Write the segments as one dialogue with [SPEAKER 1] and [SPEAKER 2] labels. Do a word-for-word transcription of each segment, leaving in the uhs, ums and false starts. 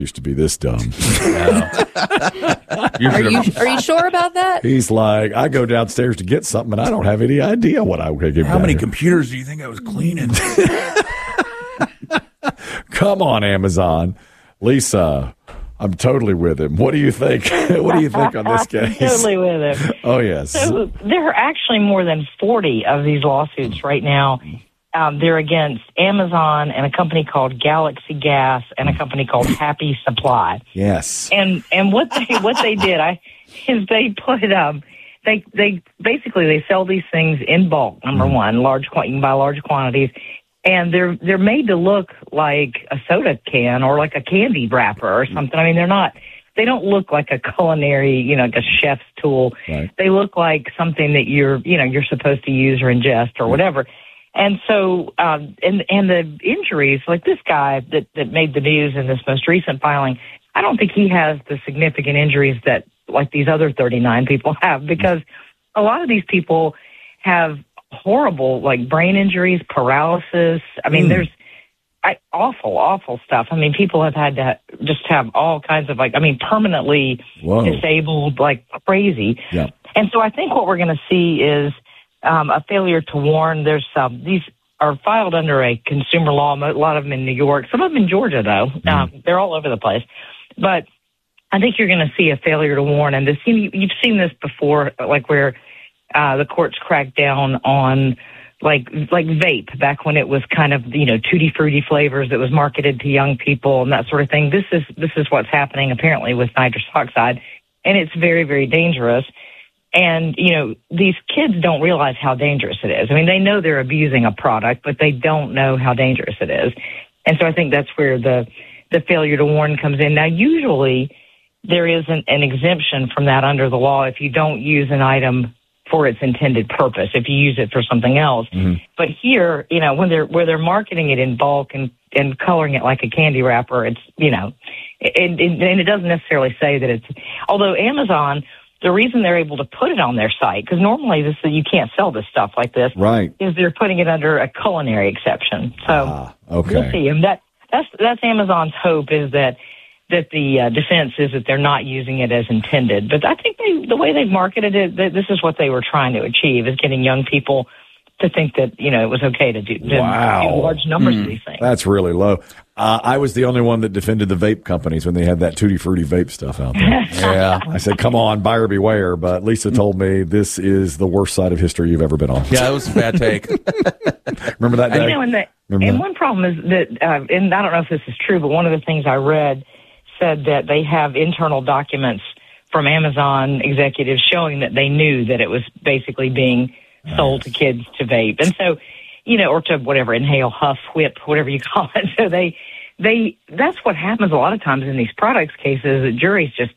[SPEAKER 1] used to be this dumb.
[SPEAKER 2] Are you are you sure about that?
[SPEAKER 1] He's like, I go downstairs to get something, and I don't have any idea what I could get.
[SPEAKER 3] How many
[SPEAKER 1] here.
[SPEAKER 3] computers do you think I was cleaning?
[SPEAKER 1] Come on, Amazon. Lisa, I'm totally with him. What do you think? What do you think on this case?
[SPEAKER 4] Totally with him.
[SPEAKER 1] Oh, yes.
[SPEAKER 4] So there are actually more than forty of these lawsuits right now. Um, they're against Amazon and a company called Galaxy Gas and a company called Happy Supply.
[SPEAKER 1] Yes.
[SPEAKER 4] And and what they what they did, I is they put um they they basically they sell these things in bulk. Number mm. one, large you can buy large quantities, and they're they're made to look like a soda can or like a candy wrapper or something. I mean, they're not. They don't look like a culinary, you know, like a chef's tool.
[SPEAKER 1] Right.
[SPEAKER 4] They look like something that you're you know you're supposed to use or ingest or whatever. And so, um, and and the injuries, like this guy that, that made the news in this most recent filing, I don't think he has the significant injuries that like these other thirty-nine people have, because a lot of these people have horrible like brain injuries, paralysis. I mean, mm. there's I, awful, awful stuff. I mean, people have had to just have all kinds of like, I mean, permanently Whoa. disabled like crazy.
[SPEAKER 1] Yeah.
[SPEAKER 4] And so I think what we're going to see is Um, a failure to warn. There's um, these are filed under a consumer law. A lot of them in New York, some of them in Georgia, though. Mm. Um, they're all over the place. But I think you're going to see a failure to warn. And this, you, you've seen this before, like where uh, the courts cracked down on like like vape back when it was kind of you know tutti frutti flavors that was marketed to young people and that sort of thing. This is this is what's happening apparently with nitrous oxide, and it's very very dangerous. And, you know, these kids don't realize how dangerous it is. I mean, they know they're abusing a product, but they don't know how dangerous it is. And so I think that's where the, the failure to warn comes in. Now, usually there is an, an exemption from that under the law if you don't use an item for its intended purpose, if you use it for something else. Mm-hmm. But here, you know, when they're, where they're marketing it in bulk and, and coloring it like a candy wrapper, it's, you know, and, and it doesn't necessarily say that it's, although Amazon, the reason they're able to put it on their site, because normally this you can't sell this stuff like this,
[SPEAKER 1] right?
[SPEAKER 4] Is they're putting it under a culinary exception. So
[SPEAKER 1] ah, okay,
[SPEAKER 4] we'll see. And that that's that's Amazon's hope is that that the uh, defense is that they're not using it as intended. But I think they, the way they've marketed it, this is what they were trying to achieve: is getting young people to think that you know it was okay to do, to
[SPEAKER 1] wow.
[SPEAKER 4] do large numbers
[SPEAKER 1] mm,
[SPEAKER 4] of these things.
[SPEAKER 1] That's really low. Uh, I was the only one that defended the vape companies when they had that Tutti Frutti vape stuff out there.
[SPEAKER 3] Yeah.
[SPEAKER 1] I said, come on, buyer beware. But Lisa told me this is the worst side of history you've ever been on.
[SPEAKER 3] Yeah, it was a bad take.
[SPEAKER 1] Remember that day?
[SPEAKER 4] You know, and, the, and
[SPEAKER 1] that?
[SPEAKER 4] one problem is that, uh, and I don't know if this is true, but one of the things I read said that they have internal documents from Amazon executives showing that they knew that it was basically being nice. sold to kids to vape. And so, you know, or to whatever, inhale, huff, whip, whatever you call it. So they, they, that's what happens a lot of times in these products cases, that juries just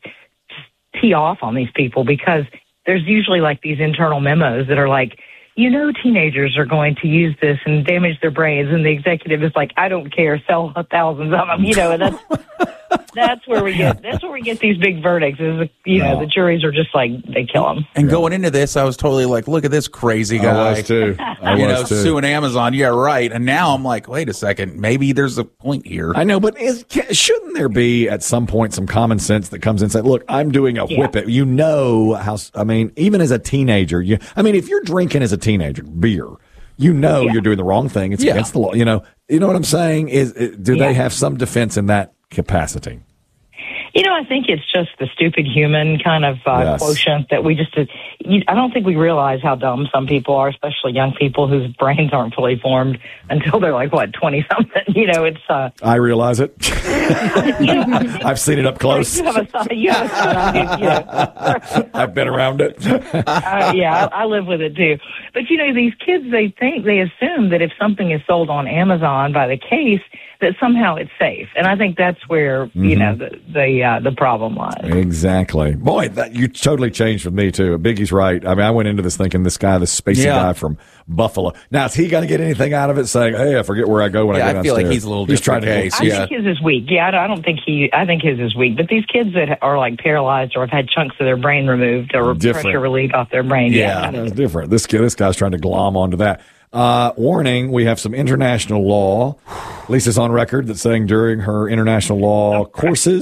[SPEAKER 4] tee off on these people because there's usually like these internal memos that are like, you know, teenagers are going to use this and damage their brains. And the executive is like, I don't care, sell thousands of them, you know, and that's, that's where we get, that's where we get these big verdicts is, you know, no. the juries are just like, they kill them.
[SPEAKER 3] And going into this, I was totally like, look at this crazy guy.
[SPEAKER 1] I was too. I
[SPEAKER 3] you
[SPEAKER 1] was
[SPEAKER 3] know,
[SPEAKER 1] too.
[SPEAKER 3] suing Amazon. Yeah, right. And now I'm like, wait a second, maybe there's a point here.
[SPEAKER 1] I know, but is, shouldn't there be at some point some common sense that comes in and say, look, I'm doing a yeah. whip it. You know how, I mean, even as a teenager, you, I mean, if you're drinking as a teenager beer, you know yeah. you're doing the wrong thing. It's yeah. against the law. You know, you know what I'm saying? Is do yeah. they have some defense in that capacity?
[SPEAKER 4] You know, I think it's just the stupid human kind of uh,
[SPEAKER 1] yes.
[SPEAKER 4] quotient that we just, uh, you, I don't think we realize how dumb some people are, especially young people whose brains aren't fully formed until they're like, what, twenty something? You know, it's. Uh,
[SPEAKER 1] I realize it. you know, I've seen it up close.
[SPEAKER 4] You have a son, you have a son I mean, you know.
[SPEAKER 1] I've been around it.
[SPEAKER 4] uh, yeah, I, I live with it too. But, you know, these kids, they think, they assume that if something is sold on Amazon by the case, that somehow it's safe. And I think that's where, mm-hmm. you know, the, the, uh, the problem lies.
[SPEAKER 1] Exactly. Boy, that, you totally changed with me, too. Biggie's right. I mean, I went into this thinking this guy, this spacey yeah. guy from Buffalo. Now, is he going to get anything out of it saying, hey, I forget where I go when
[SPEAKER 3] yeah,
[SPEAKER 1] I go
[SPEAKER 3] I feel
[SPEAKER 1] downstairs?
[SPEAKER 3] like he's a little
[SPEAKER 1] he's
[SPEAKER 3] different
[SPEAKER 1] trying
[SPEAKER 3] case.
[SPEAKER 1] To,
[SPEAKER 4] I
[SPEAKER 3] yeah.
[SPEAKER 4] think his is weak. Yeah, I don't think he, I think his is weak. But these kids that are like paralyzed or have had chunks of their brain removed or
[SPEAKER 1] different.
[SPEAKER 4] pressure relieved off their brain.
[SPEAKER 1] Yeah,
[SPEAKER 4] yeah
[SPEAKER 1] that's different. This kid, this guy's trying to glom onto that. Uh, warning, we have some international law. Lisa's on record that's saying during her international law courses,